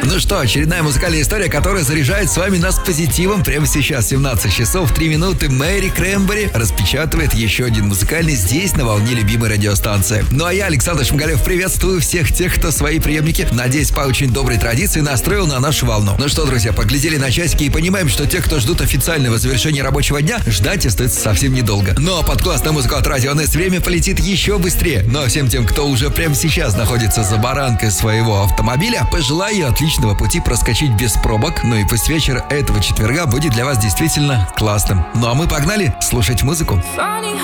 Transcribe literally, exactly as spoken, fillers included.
Ну что, очередная музыкальная история, которая заряжает с вами нас позитивом. Прямо сейчас, семнадцать часов три минуты, Мэри Крэмбери распечатывает еще один музыкальный здесь, на волне любимой радиостанции. Ну а я, Александр Шмагалев, приветствую всех тех, кто свои приемники, надеюсь, по очень доброй традиции, настроил на нашу волну. Ну что, друзья, поглядели на часики и понимаем, что те, кто ждут официального завершения рабочего дня, ждать остается совсем недолго. Но ну, а под классную музыку от Радио эн эс время полетит еще быстрее. Ну а всем тем, кто уже прямо сейчас находится за баранкой своего автомобиля, пожелаю отличного пути проскочить без пробок. Ну и пусть вечер этого четверга будет для вас действительно классным. Ну а мы погнали слушать музыку.